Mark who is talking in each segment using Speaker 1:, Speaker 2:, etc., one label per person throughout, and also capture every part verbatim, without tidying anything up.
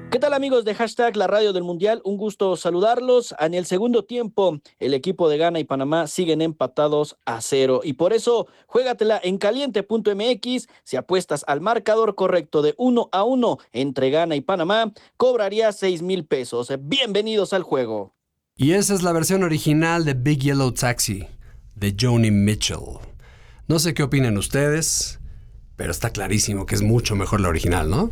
Speaker 1: ¿Qué tal amigos de Hashtag La Radio del Mundial? Un gusto saludarlos. En el segundo tiempo, el equipo de Ghana y Panamá siguen empatados a cero y por eso juégatela en caliente punto m x. Si apuestas al marcador correcto de uno a uno entre Ghana y Panamá, cobrarías seis mil pesos. Bienvenidos al juego.
Speaker 2: Y esa es la versión original de Big Yellow Taxi, de Joni Mitchell. No sé qué opinan ustedes, pero está clarísimo que es mucho mejor la original, ¿no?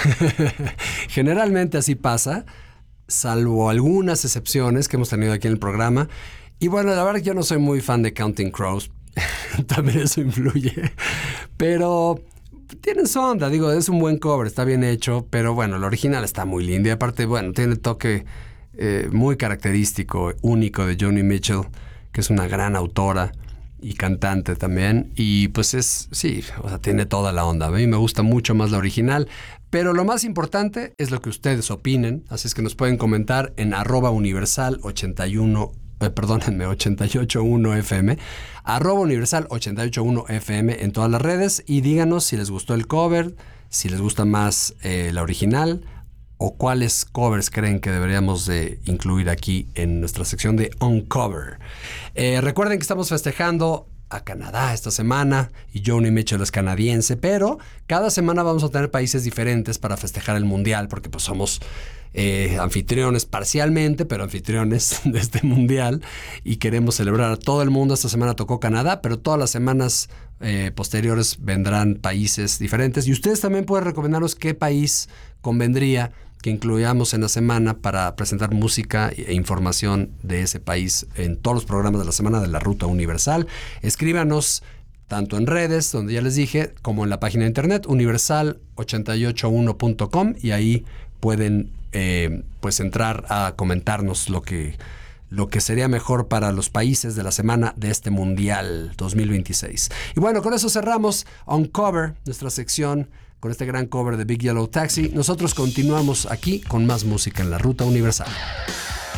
Speaker 2: Generalmente así pasa, salvo algunas excepciones que hemos tenido aquí en el programa. Y bueno, la verdad que yo no soy muy fan de Counting Crows. También eso influye. Pero tienen su onda, digo, es un buen cover, está bien hecho. Pero bueno, el original está muy lindo. Y aparte, bueno, tiene toque eh, muy característico, único de Joni Mitchell, que es una gran autora y cantante también. Y pues es, sí, o sea, tiene toda la onda. A mí me gusta mucho más la original. Pero lo más importante es lo que ustedes opinen, así es que nos pueden comentar en arroba universal ochenta y uno, eh, perdónenme, ochenta y ocho punto uno F M, arroba universal ochenta y ocho punto uno F M en todas las redes y díganos si les gustó el cover, si les gusta más eh, la original o cuáles covers creen que deberíamos de incluir aquí en nuestra sección de Uncover. Eh, recuerden que estamos festejando a Canadá esta semana y Joni Mitchell es canadiense, pero cada semana vamos a tener países diferentes para festejar el Mundial porque pues somos eh, anfitriones parcialmente, pero anfitriones de este Mundial y queremos celebrar a todo el mundo. Esta semana tocó Canadá, pero todas las semanas eh, posteriores vendrán países diferentes y ustedes también pueden recomendarnos qué país convendría que incluyamos en la semana para presentar música e información de ese país en todos los programas de la semana de la Ruta Universal. Escríbanos tanto en redes, donde ya les dije, como en la página de internet universal ochenta y ocho punto uno punto com y ahí pueden eh, pues entrar a comentarnos lo que, lo que sería mejor para los países de la semana de este Mundial dos mil veintiséis. Y bueno, con eso cerramos Uncover, nuestra sección con este gran cover de Big Yellow Taxi. Nosotros continuamos aquí con más música en la Ruta Universal.